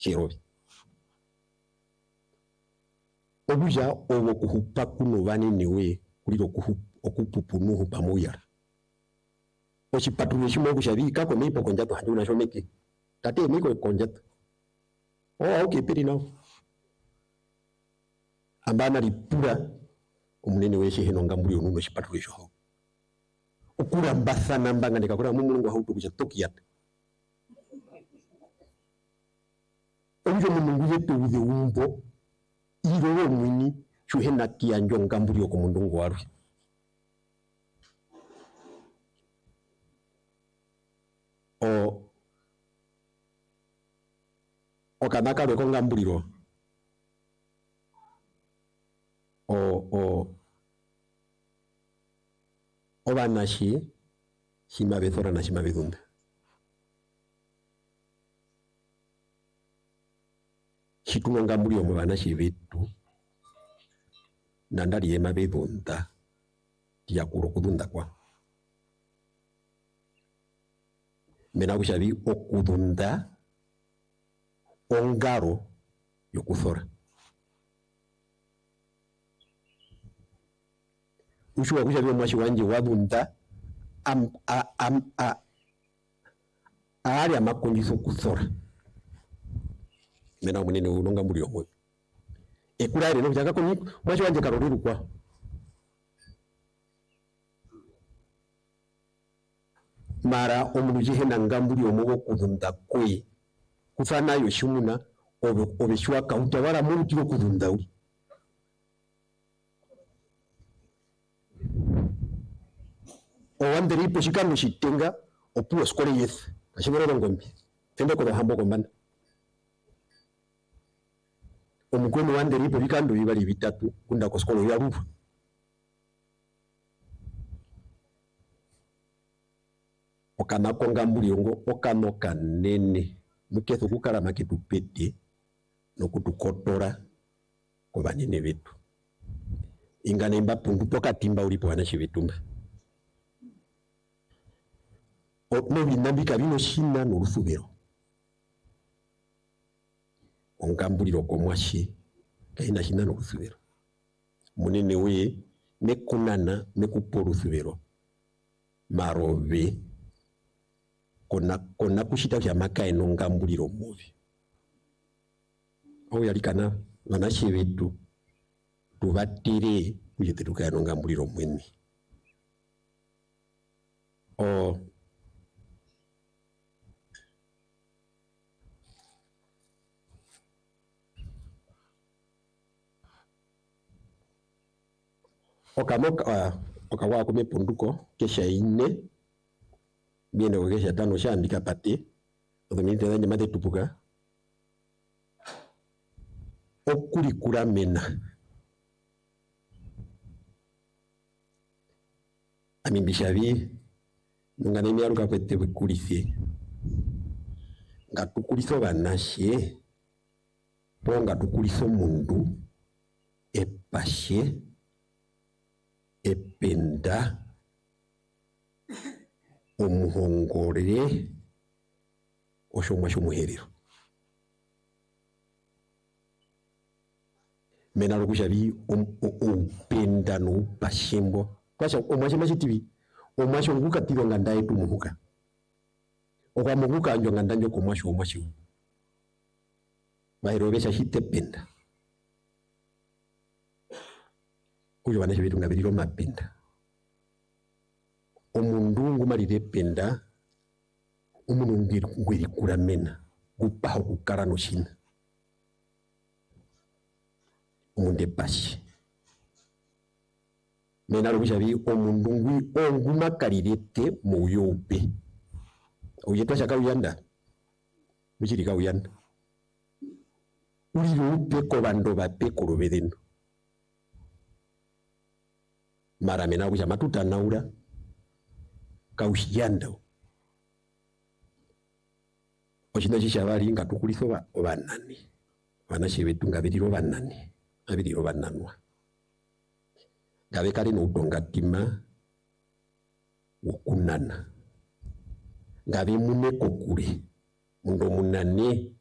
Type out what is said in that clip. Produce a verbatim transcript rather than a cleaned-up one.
chirobi obuja obo kuhupa kuno bani niwe kuliro okupupunuhu pamuyara ochipatulu shimo kushabika ko mipo konjato hajuna shomeki tate miko konjato oh okay piri no ambana lipura omunene weshe hino ngambuli onuno chipatulu sho okura mbasana mbanga ndikakura mumulungu hautu kuja tokiyat obujo mungu yetu uze umbo iro mwini chuhena kianjo ngambuli okumundungu waru o okanaka lweko ngambuliro o o obanashi shimabethora na shimabethunda shituno ngambuliro mu banashi betu nandali yema bethunda ya kurokudunda kwa mena kushabi okudunda ongaro yokuthora ushuwa kushabi omwashi wanje wadunda am a am a ali amakondiso kuthora mena munene unonga muri omwe ekulare no byaka ko mwashi wanje karoriru kwa mara omuluji hena ngambuli omugo kudunda kwe kufana yo shumuna obe obeshwa kaunta wala mu kiro kudunda uli o wanderi po shikano shitenga opuo skole yes ashiboro ngombi tende ko hambo kombana omukono wanderi po bikando bibali bitatu kunda ko skole ya rufu okana kongambuli ngo okano kanene muketho kukala makitu pete nokutukotora ko banene betu ingana imba pungu poka timba ulipo wanashi betumba o no binambika bino shina no rusubero ongambuliro ko mwashi kaina shina no rusubero munene we mekunana mekuporo rusubero marobe kona kona kushita kya makai no ngambuliro mubi au yalikana banashi betu tubatire kujitetuka no ngambuliro mweni o okamoka okawa kome punduko kesha ine biene ko kesha tano shandika pati odomite danye mate tupuka okuli kuramena ami bishavi ngane myaruka kwete bukulisi ngatukuliso banashe ponga tukuliso mundu epashe ependa omuhongore oshomwa shomuherero mena lokushabi openda no pashimbo kwasha omwashi mashitibi omwashi nguka tiro nganda yetu muhuka okamuhuka anjo nganda njo komwashi omwashi bairobesha hitependa uyo banashi bitu ngabiriro mapenda omundu ngumalire penda umuntu ngiri ngiri kuramena gupaho kukara no shina umunde pashi mena lobishabi omundu ngwi onguma kalirete mu yope oyetwa shaka uyanda bikirika uyanda uri yope ko bando bape ko lobedeno mara mena busha matuta naura kaushiyanda oshina shishabali nga tukuliso ba banani banashi betu ngabiriro banani abiriro bananwa ngabe kali no utongatima wokunana ngabe mune kokure mundo munane